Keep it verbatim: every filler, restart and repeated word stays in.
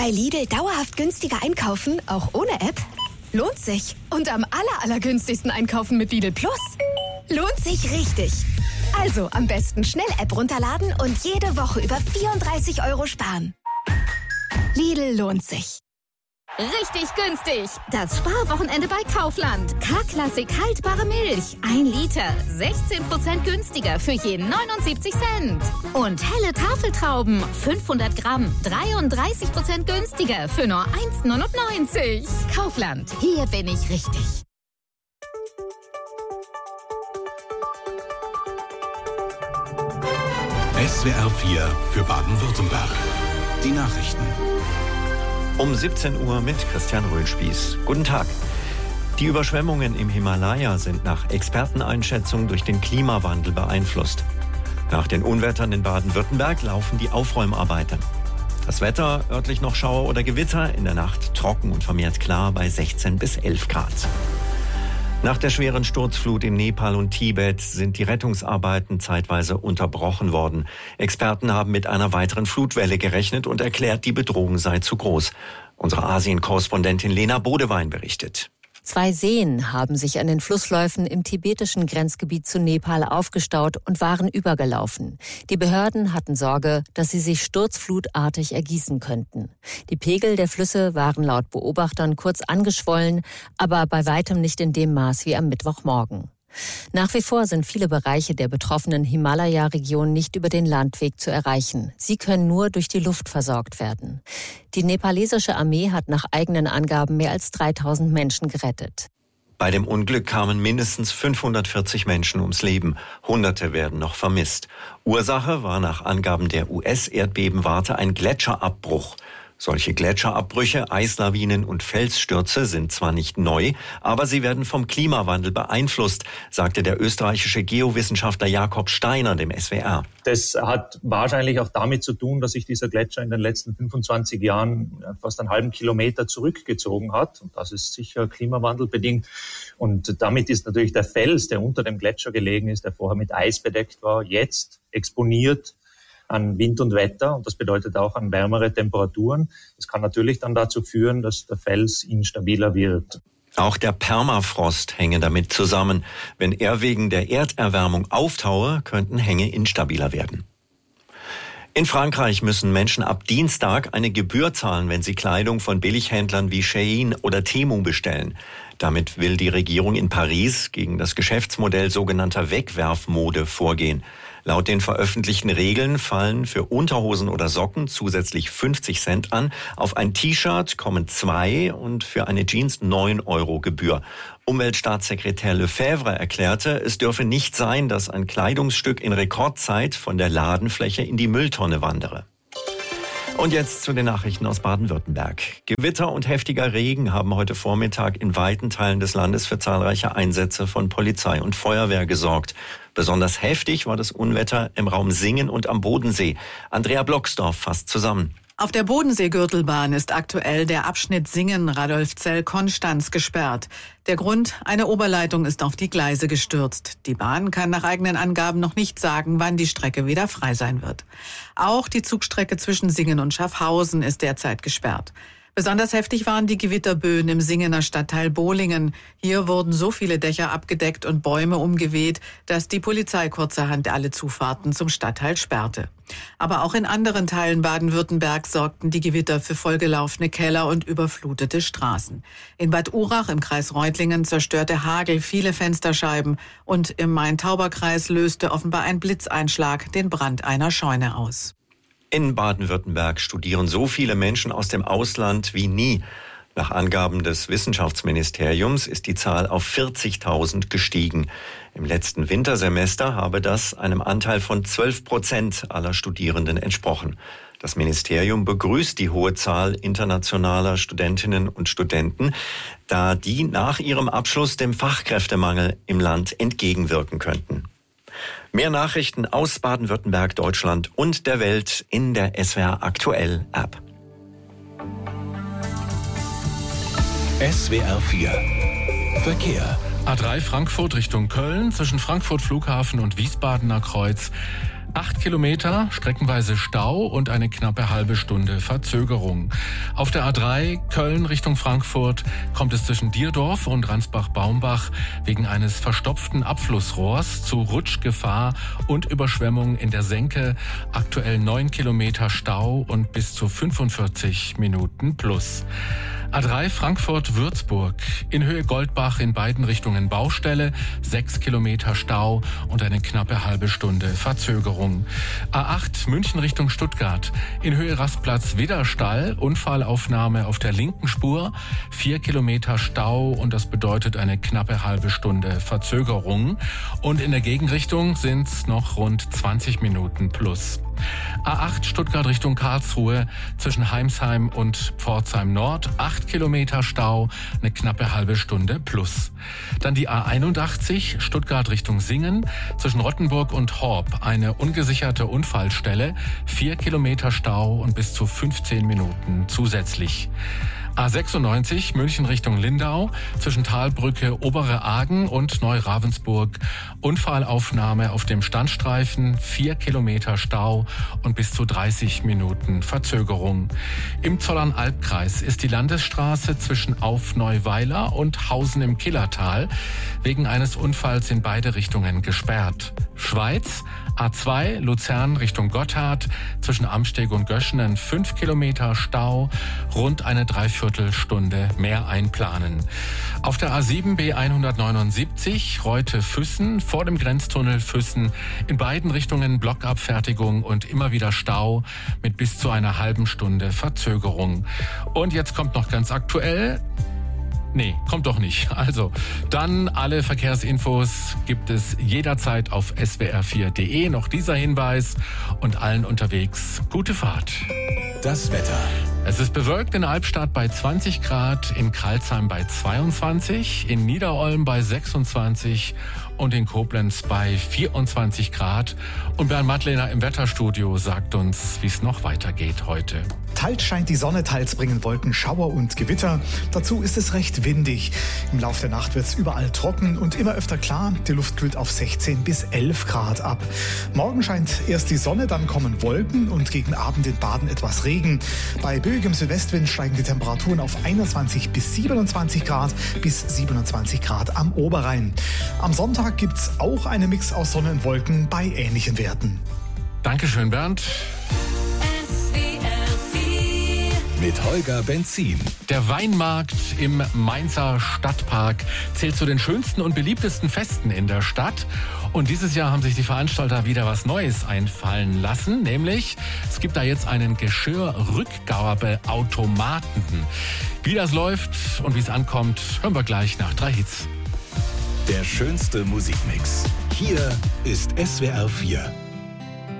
Bei Lidl dauerhaft günstiger einkaufen, auch ohne App? Lohnt sich. Und am aller, allergünstigsten einkaufen mit Lidl Plus? Lohnt sich richtig. Also am besten schnell App runterladen und jede Woche über vierunddreißig Euro sparen. Lidl lohnt sich. Richtig günstig. Das Sparwochenende bei Kaufland. K-Klassik haltbare Milch. Ein Liter. sechzehn Prozent günstiger für jeden neunundsiebzig Cent. Und helle Tafeltrauben. fünfhundert Gramm. dreiunddreißig Prozent günstiger für nur eins neunundneunzig. Kaufland. Hier bin ich richtig. S W R vier für Baden-Württemberg. Die Nachrichten. Um siebzehn Uhr mit Christian Röhlspieß. Guten Tag. Die Überschwemmungen im Himalaya sind nach Experteneinschätzung durch den Klimawandel beeinflusst. Nach den Unwettern in Baden-Württemberg laufen die Aufräumarbeiten. Das Wetter, örtlich noch Schauer oder Gewitter, in der Nacht trocken und vermehrt klar bei sechzehn bis elf Grad. Nach der schweren Sturzflut in Nepal und Tibet sind die Rettungsarbeiten zeitweise unterbrochen worden. Experten haben mit einer weiteren Flutwelle gerechnet und erklärt, die Bedrohung sei zu groß. Unsere Asien-Korrespondentin Lena Bodewein berichtet. Zwei Seen haben sich an den Flussläufen im tibetischen Grenzgebiet zu Nepal aufgestaut und waren übergelaufen. Die Behörden hatten Sorge, dass sie sich sturzflutartig ergießen könnten. Die Pegel der Flüsse waren laut Beobachtern kurz angeschwollen, aber bei weitem nicht in dem Maß wie am Mittwochmorgen. Nach wie vor sind viele Bereiche der betroffenen Himalaya-Region nicht über den Landweg zu erreichen. Sie können nur durch die Luft versorgt werden. Die nepalesische Armee hat nach eigenen Angaben mehr als dreitausend Menschen gerettet. Bei dem Unglück kamen mindestens fünfhundertvierzig Menschen ums Leben. Hunderte werden noch vermisst. Ursache war nach Angaben der U S-Erdbebenwarte ein Gletscherabbruch. Solche Gletscherabbrüche, Eislawinen und Felsstürze sind zwar nicht neu, aber sie werden vom Klimawandel beeinflusst, sagte der österreichische Geowissenschaftler Jakob Steiner dem S W R. Das hat wahrscheinlich auch damit zu tun, dass sich dieser Gletscher in den letzten fünfundzwanzig Jahren fast einen halben Kilometer zurückgezogen hat. Und das ist sicher klimawandelbedingt. Und damit ist natürlich der Fels, der unter dem Gletscher gelegen ist, der vorher mit Eis bedeckt war, jetzt exponiert an Wind und Wetter, und das bedeutet auch an wärmere Temperaturen. Das kann natürlich dann dazu führen, dass der Fels instabiler wird. Auch der Permafrost hänge damit zusammen. Wenn er wegen der Erderwärmung auftaue, könnten Hänge instabiler werden. In Frankreich müssen Menschen ab Dienstag eine Gebühr zahlen, wenn sie Kleidung von Billighändlern wie Shein oder Temu bestellen. Damit will die Regierung in Paris gegen das Geschäftsmodell sogenannter Wegwerfmode vorgehen. Laut den veröffentlichten Regeln fallen für Unterhosen oder Socken zusätzlich fünfzig Cent an. Auf ein T-Shirt kommen zwei und für eine Jeans neun Euro Gebühr. Umweltstaatssekretär Lefebvre erklärte, es dürfe nicht sein, dass ein Kleidungsstück in Rekordzeit von der Ladenfläche in die Mülltonne wandere. Und jetzt zu den Nachrichten aus Baden-Württemberg. Gewitter und heftiger Regen haben heute Vormittag in weiten Teilen des Landes für zahlreiche Einsätze von Polizei und Feuerwehr gesorgt. Besonders heftig war das Unwetter im Raum Singen und am Bodensee. Andrea Blocksdorf fasst zusammen. Auf der Bodensee-Gürtelbahn ist aktuell der Abschnitt Singen-Radolfzell-Konstanz gesperrt. Der Grund: eine Oberleitung ist auf die Gleise gestürzt. Die Bahn kann nach eigenen Angaben noch nicht sagen, wann die Strecke wieder frei sein wird. Auch die Zugstrecke zwischen Singen und Schaffhausen ist derzeit gesperrt. Besonders heftig waren die Gewitterböen im Singener Stadtteil Bohlingen. Hier wurden so viele Dächer abgedeckt und Bäume umgeweht, dass die Polizei kurzerhand alle Zufahrten zum Stadtteil sperrte. Aber auch in anderen Teilen Baden-Württembergs sorgten die Gewitter für vollgelaufene Keller und überflutete Straßen. In Bad Urach im Kreis Reutlingen zerstörte Hagel viele Fensterscheiben und im Main-Tauber-Kreis löste offenbar ein Blitzeinschlag den Brand einer Scheune aus. In Baden-Württemberg studieren so viele Menschen aus dem Ausland wie nie. Nach Angaben des Wissenschaftsministeriums ist die Zahl auf vierzigtausend gestiegen. Im letzten Wintersemester habe das einem Anteil von zwölf Prozent aller Studierenden entsprochen. Das Ministerium begrüßt die hohe Zahl internationaler Studentinnen und Studenten, da die nach ihrem Abschluss dem Fachkräftemangel im Land entgegenwirken könnten. Mehr Nachrichten aus Baden-Württemberg, Deutschland und der Welt in der S W R Aktuell App. S W R vier Verkehr. A drei Frankfurt Richtung Köln zwischen Frankfurt Flughafen und Wiesbadener Kreuz. Acht Kilometer, streckenweise Stau und eine knappe halbe Stunde Verzögerung. Auf der A drei Köln Richtung Frankfurt kommt es zwischen Dierdorf und Ransbach-Baumbach wegen eines verstopften Abflussrohrs zu Rutschgefahr und Überschwemmung in der Senke. Aktuell neun Kilometer Stau und bis zu fünfundvierzig Minuten plus. A drei Frankfurt-Würzburg. In Höhe Goldbach in beiden Richtungen Baustelle, sechs Kilometer Stau und eine knappe halbe Stunde Verzögerung. A acht München Richtung Stuttgart. In Höhe Rastplatz Widderstall, Unfallaufnahme auf der linken Spur, vier Kilometer Stau und das bedeutet eine knappe halbe Stunde Verzögerung. Und in der Gegenrichtung sind es noch rund zwanzig Minuten plus. A acht Stuttgart Richtung Karlsruhe zwischen Heimsheim und Pforzheim Nord, acht Kilometer Stau, eine knappe halbe Stunde plus. Dann die A einundachtzig Stuttgart Richtung Singen zwischen Rottenburg und Horb, eine ungesicherte Unfallstelle, vier Kilometer Stau und bis zu fünfzehn Minuten zusätzlich. A sechsundneunzig München Richtung Lindau zwischen Talbrücke Obere Argen und Neu-Ravensburg. Unfallaufnahme auf dem Standstreifen, vier Kilometer Stau und bis zu dreißig Minuten Verzögerung. Im Zollernalbkreis ist die Landesstraße zwischen Auf-Neuweiler und Hausen im Killertal wegen eines Unfalls in beide Richtungen gesperrt. Schweiz, A zwei Luzern Richtung Gotthard zwischen Amsteg und Göschenen fünf Kilometer Stau, rund eine Dreiviertelstunde mehr einplanen. Auf der A sieben B hundertneunundsiebzig Reute-Füssen vor dem Grenztunnel Füssen in beiden Richtungen Blockabfertigung und immer wieder Stau mit bis zu einer halben Stunde Verzögerung. Und jetzt kommt noch ganz aktuell. Nee, kommt doch nicht. Also, dann alle Verkehrsinfos gibt es jederzeit auf S W R vier Punkt de. Noch dieser Hinweis und allen unterwegs gute Fahrt. Das Wetter. Es ist bewölkt in Albstadt bei zwanzig Grad, in Crailsheim bei zweiundzwanzig, in Niederolm bei sechsundzwanzig und in Koblenz bei vierundzwanzig Grad. Und Bernd Madlener im Wetterstudio sagt uns, wie es noch weitergeht heute. Teils scheint die Sonne, teils bringen Wolken Schauer und Gewitter. Dazu ist es recht windig. Im Laufe der Nacht wird es überall trocken und immer öfter klar. Die Luft kühlt auf sechzehn bis elf Grad ab. Morgen scheint erst die Sonne, dann kommen Wolken und gegen Abend in Baden etwas Regen. Bei böigem Südwestwind steigen die Temperaturen auf einundzwanzig bis siebenundzwanzig Grad bis siebenundzwanzig Grad am Oberrhein. Am Sonntag gibt es auch einen Mix aus Sonne und Wolken bei ähnlichen Werten. Dankeschön, Bernd. Mit Holger Benzin. Der Weinmarkt im Mainzer Stadtpark zählt zu den schönsten und beliebtesten Festen in der Stadt. Und dieses Jahr haben sich die Veranstalter wieder was Neues einfallen lassen, nämlich es gibt da jetzt einen Geschirrrückgabeautomaten. Wie das läuft und wie es ankommt, hören wir gleich nach drei Hits. Der schönste Musikmix. Hier ist S W R vier.